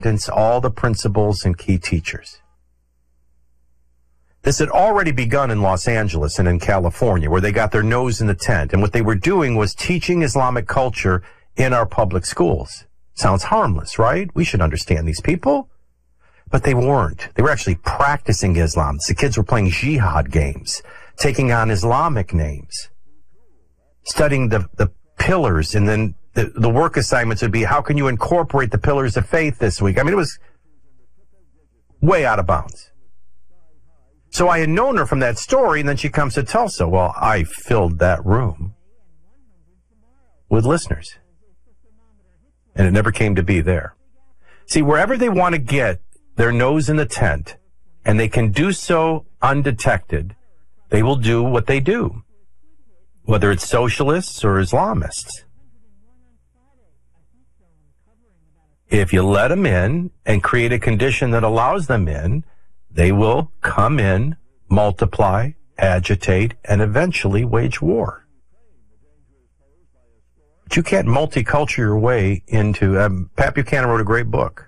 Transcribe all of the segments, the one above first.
all the principals and key teachers. This had already begun in Los Angeles and in California, where they got their nose in the tent. And what they were doing was teaching Islamic culture in our public schools. Sounds harmless, right? We should understand these people. But they weren't. They were actually practicing Islam. The kids were playing jihad games, taking on Islamic names, studying the pillars, and then the work assignments would be, how can you incorporate the pillars of faith this week? I mean, it was way out of bounds. So I had known her from that story, and then she comes to Tulsa. Well, I filled that room with listeners, and it never came to be there. See, wherever they want to get their nose in the tent, and they can do so undetected, they will do what they do, whether it's socialists or Islamists. If you let them in and create a condition that allows them in, they will come in, multiply, agitate, and eventually wage war. But you can't multiculture your way into... Pat Buchanan wrote a great book.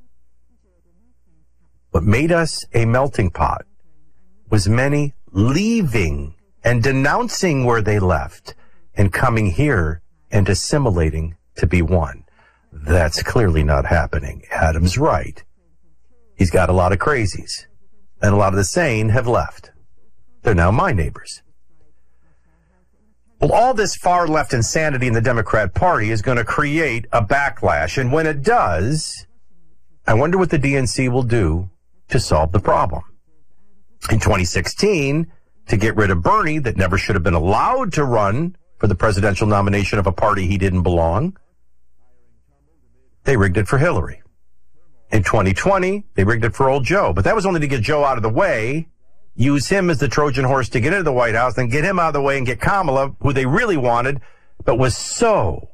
What made us a melting pot was many leaving and denouncing where they left and coming here and assimilating to be one. That's clearly not happening. Adam's right. He's got a lot of crazies, and a lot of the sane have left. They're now my neighbors. Well, all this far-left insanity in the Democrat Party is going to create a backlash, and when it does, I wonder what the DNC will do to solve the problem. In 2016, to get rid of Bernie, that never should have been allowed to run for the presidential nomination of a party he didn't belong, they rigged it for Hillary. In 2020, they rigged it for old Joe, but that was only to get Joe out of the way, use him as the Trojan horse to get into the White House, then get him out of the way and get Kamala, who they really wanted, but was so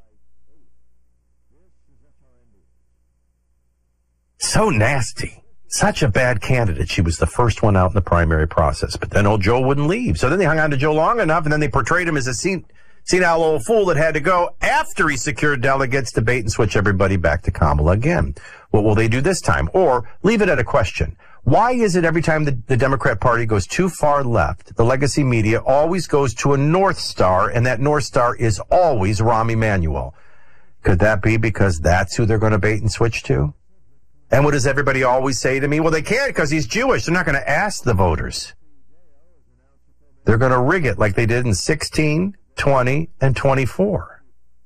nasty. Such a bad candidate. She was the first one out in the primary process, but then old Joe wouldn't leave. So then they hung on to Joe long enough, and then they portrayed him as a senile old fool that had to go after he secured delegates to bait and switch everybody back to Kamala again. What will they do this time? Or leave it at a question. Why is it every time the Democrat Party goes too far left, the legacy media always goes to a North Star, and that North Star is always Rahm Emanuel? Could that be because that's who they're going to bait and switch to? And what does everybody always say to me? Well, they can't because he's Jewish. They're not going to ask the voters. They're going to rig it like they did in 16, 20, and 24.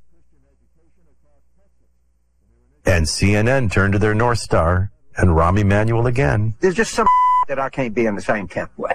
And CNN turned to their North Star and Rahm Emanuel again. There's just some that I can't be in the same camp with.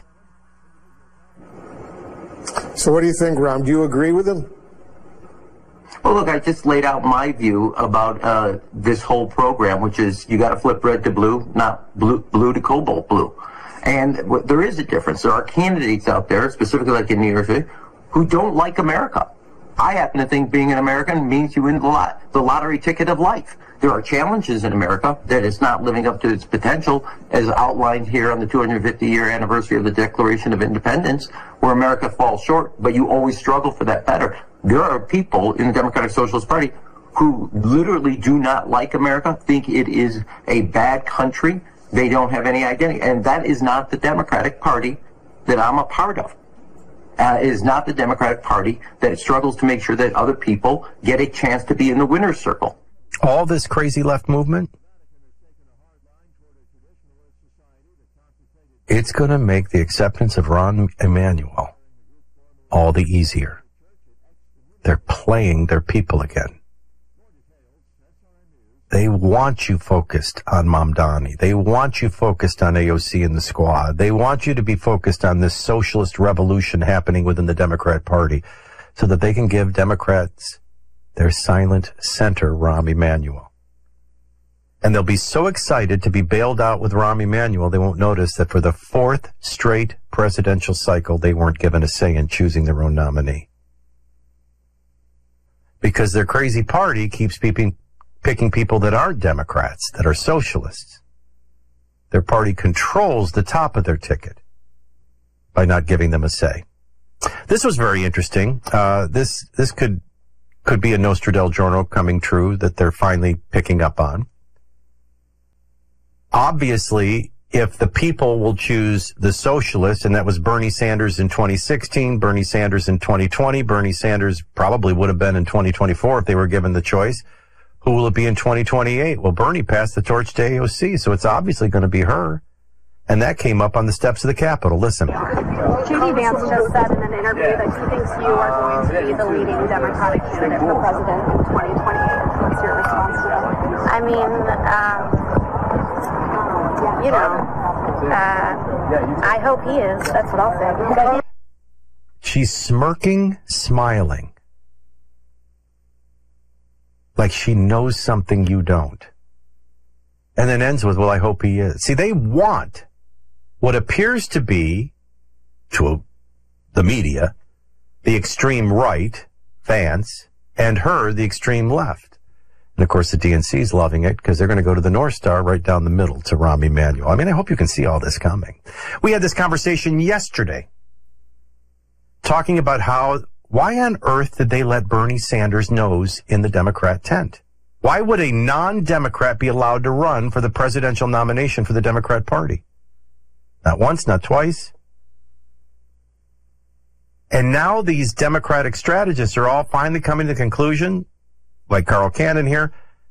So what do you think, Rahm? Do you agree with him? Well, look, I just laid out my view about this whole program, which is you got to flip red to blue, not blue to cobalt blue. And there is a difference. There are candidates out there, specifically like in New York City, who don't like America. I happen to think being an American means you win the lottery ticket of life. There are challenges in America that it's not living up to its potential, as outlined here on the 250-year anniversary of the Declaration of Independence, where America falls short, but you always struggle for that better. There are people in the Democratic Socialist Party who literally do not like America, think it is a bad country. They don't have any identity. And that is not the Democratic Party that I'm a part of. It is not the Democratic Party that struggles to make sure that other people get a chance to be in the winner's circle. All this crazy left movement, it's going to make the acceptance of Rahm Emanuel all the easier. They're playing their people again. They want you focused on Mamdani. They want you focused on AOC and the squad. They want you to be focused on this socialist revolution happening within the Democrat Party so that they can give Democrats their silent center, Rahm Emanuel. And they'll be so excited to be bailed out with Rahm Emanuel, they won't notice that for the fourth straight presidential cycle, they weren't given a say in choosing their own nominee. Because their crazy party keeps picking people that aren't Democrats, that are socialists. Their party controls the top of their ticket by not giving them a say. This was very interesting. This could be a Nostradel journal coming true that they're finally picking up on. obviously, if the people will choose the socialist, and that was Bernie Sanders in 2016, Bernie Sanders in 2020, Bernie Sanders probably would have been in 2024 if they were given the choice. Who will it be in 2028? Well, Bernie passed the torch to AOC, so it's obviously going to be her. And that came up on the steps of the Capitol. Listen. J.D. Vance just said in an interview that he thinks you are going to be the leading Democratic candidate for president in 2028. What's your response to that? I mean, I hope he is. That's what I'll say. She's smirking, smiling. Like she knows something you don't. And then ends with, well, I hope he is. See, they want what appears to be, to the media, the extreme right, Vance, and her, the extreme left. And, of course, the DNC's loving it because they're going to go to the North Star right down the middle to Rahm Emanuel. I mean, I hope you can see all this coming. We had this conversation yesterday talking about why on earth did they let Bernie Sanders' nose in the Democrat tent? Why would a non-Democrat be allowed to run for the presidential nomination for the Democrat Party? Not once, not twice. And now these Democratic strategists are all finally coming to the conclusion, like Carl Cannon here,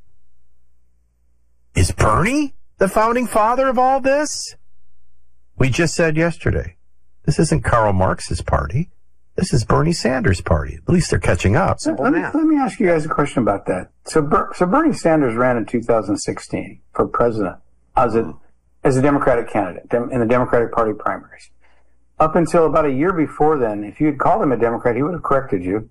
is Bernie the founding father of all this? We just said yesterday, this isn't Karl Marx's party. This is Bernie Sanders' party. At least they're catching up. So let me ask you guys a question about that. So Bernie Sanders ran in 2016 for president as a Democratic candidate in the Democratic Party primaries. Up until about a year before then, if you had called him a Democrat, he would have corrected you.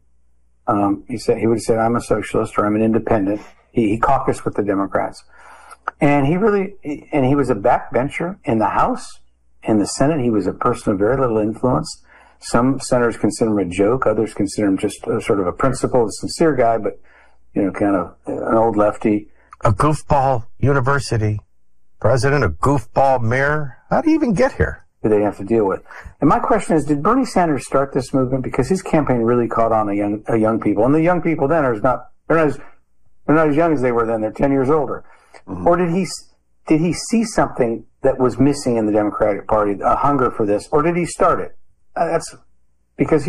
He would have said, I'm a socialist or I'm an independent. He caucused with the Democrats. And he was a backbencher in the House. In the Senate, he was a person of very little influence. Some senators consider him a joke. Others consider him just sort of a principled, sincere guy, but, kind of an old lefty. A goofball university president, a goofball mayor. How do you even get here? Who they have to deal with. And my question is, did Bernie Sanders start this movement? Because his campaign really caught on a young people. And the young people then they're not as young as they were then. They're 10 years older. Mm-hmm. Or did he see something that was missing in the Democratic Party, a hunger for this? Or did he start it? That's because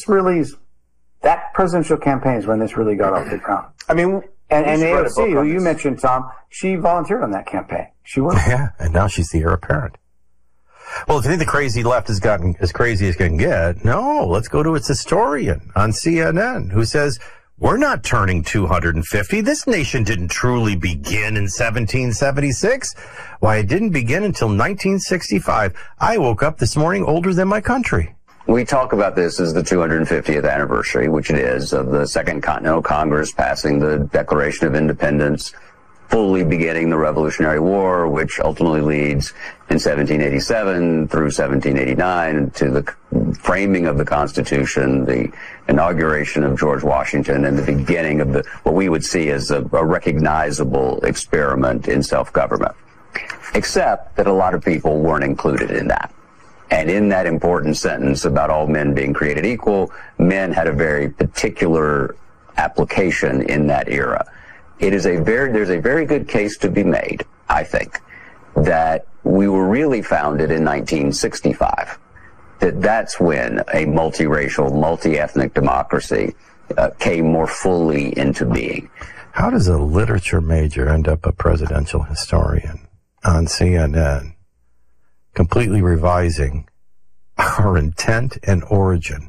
that presidential campaign is when this really got off the ground. I mean, and AOC, who you mentioned, Tom, she volunteered on that campaign. She was. Yeah, and now she's the heir apparent. Well, if you think the crazy left has gotten as crazy as it can get, no, let's go to its historian on CNN who says, we're not turning 250. This nation didn't truly begin in 1776. Why, it didn't begin until 1965. I woke up this morning older than my country. We talk about this as the 250th anniversary, which it is, of the Second Continental Congress passing the Declaration of Independence, fully beginning the Revolutionary War, which ultimately leads in 1787 through 1789 to the framing of the Constitution, the inauguration of George Washington, and the beginning of what we would see as a recognizable experiment in self-government. Except that a lot of people weren't included in that. And in that important sentence about all men being created equal, men had a very particular application in that era. There's a very good case to be made, I think, that we were really founded in 1965. That's when a multiracial, multi-ethnic democracy came more fully into being. How does a literature major end up a presidential historian on CNN, completely revising our intent and origin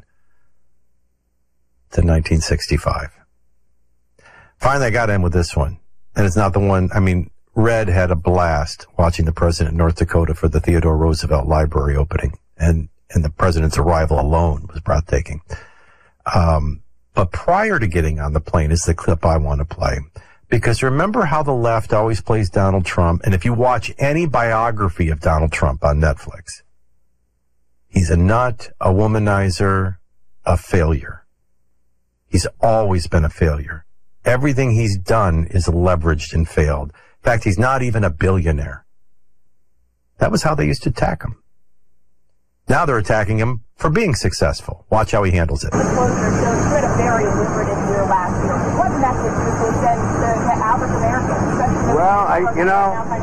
to 1965? Finally, I got to end with this one. And it's not the one, Red had a blast watching the president in North Dakota for the Theodore Roosevelt Library opening. And the president's arrival alone was breathtaking. But prior to getting on the plane is the clip I want to play. Because remember how the left always plays Donald Trump? And if you watch any biography of Donald Trump on Netflix, he's a nut, a womanizer, a failure. He's always been a failure. Everything he's done is leveraged and failed. In fact, he's not even a billionaire. That was how they used to attack him. Now they're attacking him for being successful. Watch how he handles it. You had a very lucrative year last year. What message would you send to average Americans? Well,